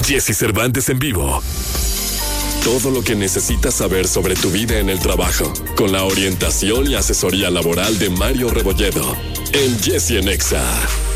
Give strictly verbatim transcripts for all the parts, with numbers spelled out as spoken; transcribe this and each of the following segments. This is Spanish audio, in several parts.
Jesse Cervantes en vivo. Todo lo que necesitas saber sobre tu vida en el trabajo, con la orientación y asesoría laboral de Mario Rebolledo, en Jesse en Exa.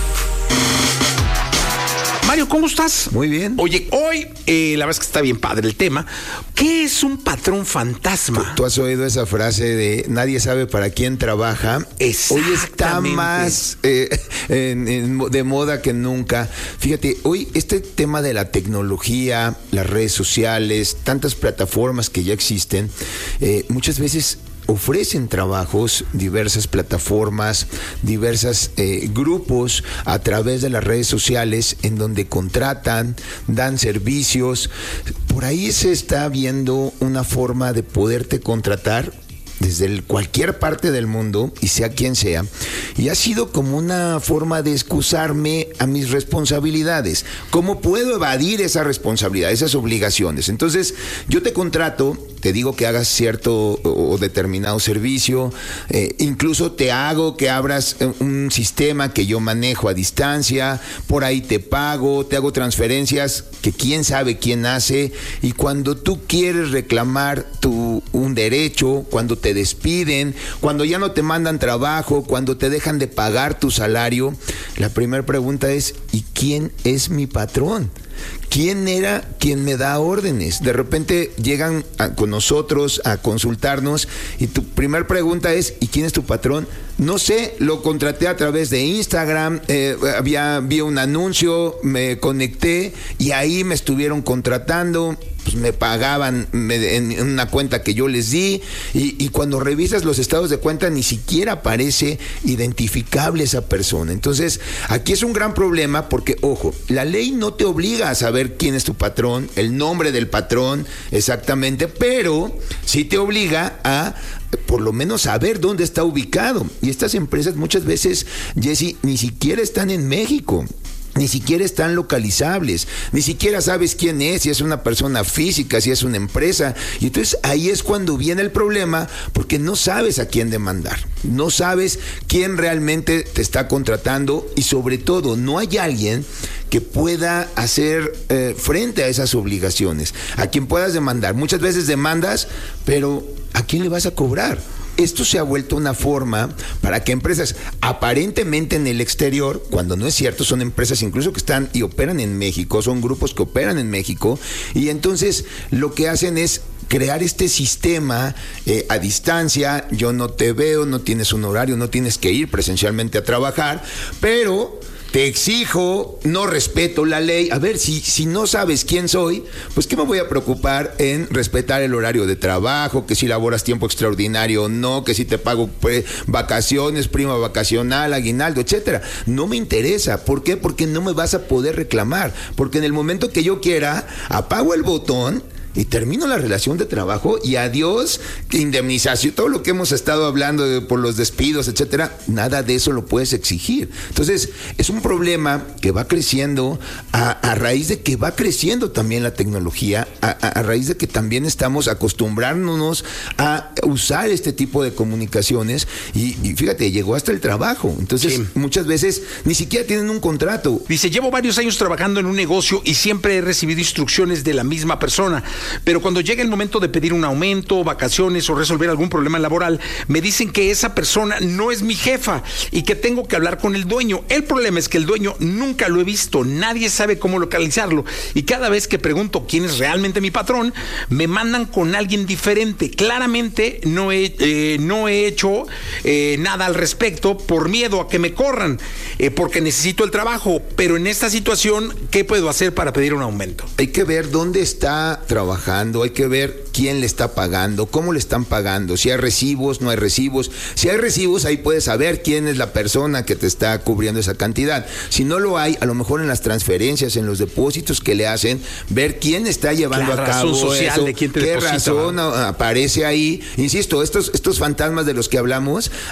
Mario, ¿cómo estás? Muy bien. Oye, hoy eh, la verdad es que está bien padre el tema. ¿Qué es un patrón fantasma? ¿Tú, tú has oído esa frase de nadie sabe para quién trabaja? Hoy está más eh, en, en, de moda que nunca. Fíjate, hoy este tema de la tecnología, las redes sociales, tantas plataformas que ya existen, eh, muchas veces ofrecen trabajos, diversas plataformas, diversos eh, grupos a través de las redes sociales en donde contratan, dan servicios. Por ahí se está viendo una forma de poderte contratar desde el, cualquier parte del mundo, y sea quien sea, y ha sido como una forma de excusarme a mis responsabilidades. ¿Cómo puedo evadir esa responsabilidad, esas obligaciones? Entonces, yo te contrato, te digo que hagas cierto o determinado servicio, eh, incluso te hago que abras un sistema que yo manejo a distancia, por ahí te pago, te hago transferencias que quién sabe quién hace, y cuando tú quieres reclamar tu, un derecho, cuando te despiden, cuando ya no te mandan trabajo, cuando te dejan de pagar tu salario, la primera pregunta es, ¿y quién es mi patrón? ¿Quién era quien me da órdenes? De repente llegan a, con nosotros a consultarnos y tu primera pregunta es, ¿y quién es tu patrón? No sé, lo contraté a través de Instagram, eh, había, vi un anuncio, me conecté y ahí me estuvieron contratando, pues me pagaban me, en una cuenta que yo les di, y, y cuando revisas los estados de cuenta ni siquiera aparece identificable esa persona. Entonces, aquí es un gran problema porque, ojo, la ley no te obliga a saber quién es tu patrón, el nombre del patrón exactamente, pero sí te obliga a por lo menos saber dónde está ubicado. Y estas empresas muchas veces, Jesse, ni siquiera están en México. Ni siquiera están localizables, ni siquiera sabes quién es, si es una persona física, si es una empresa. Y entonces ahí es cuando viene el problema, porque no sabes a quién demandar, no sabes quién realmente te está contratando, y sobre todo no hay alguien que pueda hacer eh, frente a esas obligaciones, a quien puedas demandar. Muchas veces demandas, pero ¿a quién le vas a cobrar? Esto se ha vuelto una forma para que empresas aparentemente en el exterior, cuando no es cierto, son empresas incluso que están y operan en México, son grupos que operan en México, y entonces lo que hacen es crear este sistema eh, a distancia. Yo no te veo, no tienes un horario, no tienes que ir presencialmente a trabajar, pero te exijo, no respeto la ley. A ver, si, si no sabes quién soy, pues ¿qué me voy a preocupar en respetar el horario de trabajo? Que si laboras tiempo extraordinario o no, que si te pago pues, vacaciones, prima vacacional, aguinaldo, etcétera. No me interesa. ¿Por qué? Porque no me vas a poder reclamar. Porque en el momento que yo quiera, apago el botón y termino la relación de trabajo, y adiós indemnización, todo lo que hemos estado hablando de, por los despidos, etcétera, nada de eso lo puedes exigir. Entonces, es un problema que va creciendo a, a raíz de que va creciendo también la tecnología, a, a, a raíz de que también estamos acostumbrándonos a usar este tipo de comunicaciones, y, y fíjate, llegó hasta el trabajo. Entonces, sí, muchas veces ni siquiera tienen un contrato. Dice, llevo varios años trabajando en un negocio y siempre he recibido instrucciones de la misma persona. Pero cuando llega el momento de pedir un aumento, vacaciones o resolver algún problema laboral, me dicen que esa persona no es mi jefa y que tengo que hablar con el dueño. El problema es que el dueño nunca lo he visto, nadie sabe cómo localizarlo, y cada vez que pregunto quién es realmente mi patrón, me mandan con alguien diferente. Claramente no he, eh, no he hecho eh, nada al respecto por miedo a que me corran, eh, porque necesito el trabajo. Pero en esta situación, ¿qué puedo hacer para pedir un aumento? Hay que ver dónde está trabajando, hay que ver quién le está pagando, cómo le están pagando, si hay recibos, no hay recibos. Si hay recibos, ahí puedes saber quién es la persona que te está cubriendo esa cantidad. Si no lo hay, a lo mejor en las transferencias, en los depósitos que le hacen, ver quién está llevando la a cabo razón social eso, de quién te qué deposita, razón ¿no? aparece ahí. Insisto, estos, estos fantasmas de los que hablamos, eh,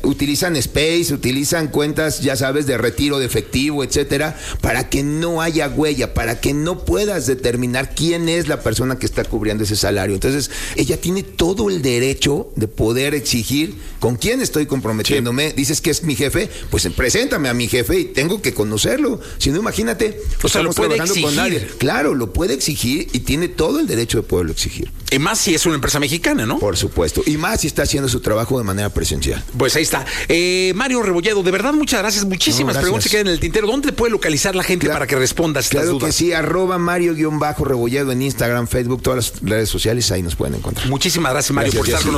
utilizan Space, utilizan cuentas, ya sabes, de retiro de efectivo, etcétera, para que no haya huella, para que no puedas determinar quién es la persona que está cubriendo ese salario. Entonces, ella tiene todo el derecho de poder exigir con quién estoy comprometiéndome. Sí. Dices que es mi jefe, pues preséntame a mi jefe y tengo que conocerlo. Si no, imagínate, o sea, lo puede exigir. Con nadie. Claro, lo puede exigir y tiene todo el derecho de poderlo exigir. Y más si es una empresa mexicana, ¿no? Por supuesto. Y más si está haciendo su trabajo de manera presencial. Pues ahí está. Eh, Mario Rebolledo, de verdad, muchas gracias. Muchísimas no, gracias. preguntas se quedan en el tintero. ¿Dónde puede localizar la gente claro, para que respondas estas claro dudas? Claro que sí, arroba Mario-Rebolledo en Instagram, Facebook, todas las redes sociales, ahí nos pueden encontrar. Muchísimas gracias, Mario, gracias, por estar con nosotros.